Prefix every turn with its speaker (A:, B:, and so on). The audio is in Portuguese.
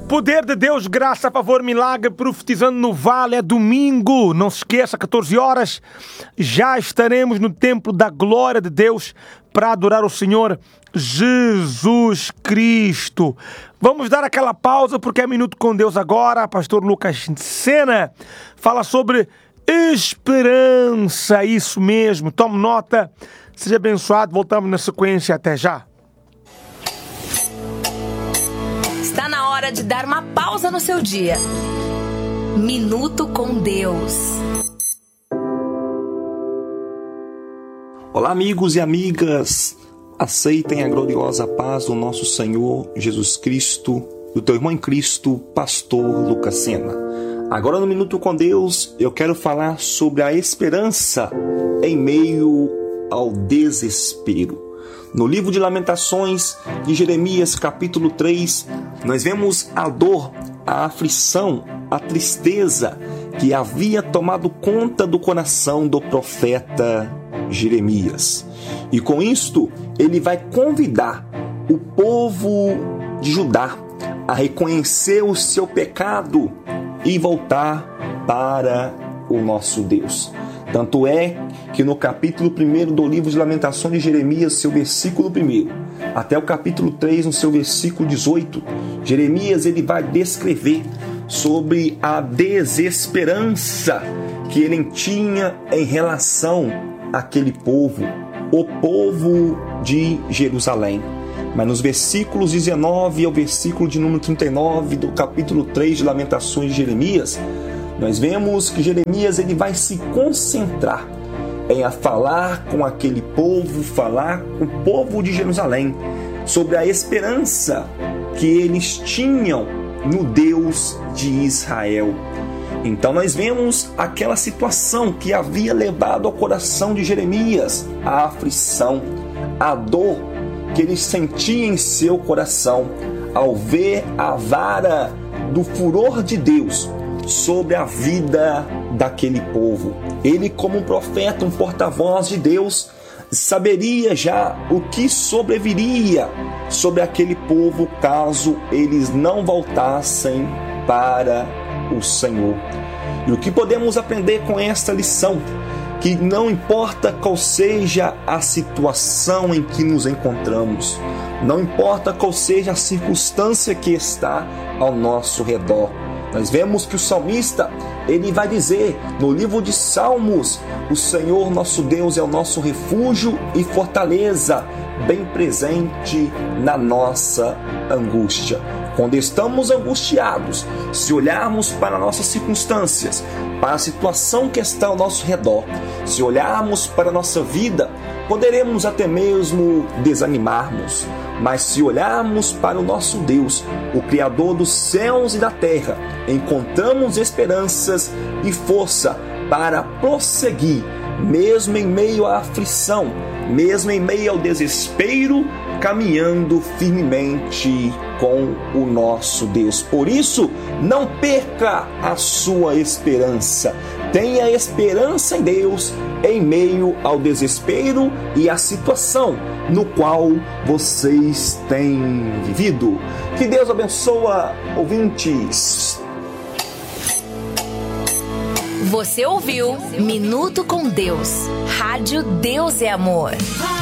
A: Poder de Deus, graça, favor, milagre, profetizando no Vale, é domingo. Não se esqueça, 14 horas, já estaremos no templo da glória de Deus para adorar o Senhor Jesus Cristo. Vamos dar aquela pausa porque é Minuto com Deus agora. Pastor Lucas Sena fala sobre esperança, isso mesmo. Tome nota, seja abençoado. Voltamos na sequência, até já.
B: Está na hora de dar uma pausa no seu dia. Minuto com Deus.
C: Olá, amigos e amigas. Aceitem a gloriosa paz do nosso Senhor Jesus Cristo, do teu irmão em Cristo, Pastor Lucas Sena. Agora no Minuto com Deus, eu quero falar sobre a esperança em meio ao desespero. No livro de Lamentações de Jeremias, capítulo 3, nós vemos a dor, a aflição, a tristeza que havia tomado conta do coração do profeta Jeremias. E com isto, ele vai convidar o povo de Judá a reconhecer o seu pecado e voltar para o nosso Deus. Tanto é que no capítulo 1 do livro de Lamentações de Jeremias, seu versículo 1, até o capítulo 3, no seu versículo 18, Jeremias ele vai descrever sobre a desesperança que ele tinha em relação àquele povo, o povo de Jerusalém. Mas nos versículos 19 ao versículo de número 39 do capítulo 3 de Lamentações de Jeremias, nós vemos que Jeremias ele vai se concentrar em falar com aquele povo, falar com o povo de Jerusalém sobre a esperança que eles tinham no Deus de Israel. Então nós vemos aquela situação que havia levado ao coração de Jeremias, a aflição, a dor que ele sentia em seu coração ao ver a vara do furor de Deus sobre a vida daquele povo. Ele, como um profeta, um porta-voz de Deus, saberia já o que sobreviria sobre aquele povo caso eles não voltassem para o Senhor. E o que podemos aprender com esta lição? Que não importa qual seja a situação em que nos encontramos, não importa qual seja a circunstância que está ao nosso redor, nós vemos que o salmista, ele vai dizer no livro de Salmos: o Senhor nosso Deus é o nosso refúgio e fortaleza, bem presente na nossa angústia. Quando estamos angustiados, se olharmos para nossas circunstâncias, para a situação que está ao nosso redor, se olharmos para a nossa vida, poderemos até mesmo desanimarmos. Mas se olharmos para o nosso Deus, o Criador dos céus e da terra, encontramos esperanças e força para prosseguir, mesmo em meio à aflição, mesmo em meio ao desespero, caminhando firmemente com o nosso Deus. Por isso, não perca a sua esperança. Tenha esperança em Deus em meio ao desespero e à situação no qual vocês têm vivido. Que Deus abençoe, ouvintes.
B: Você ouviu Minuto com Deus. Rádio Deus é Amor.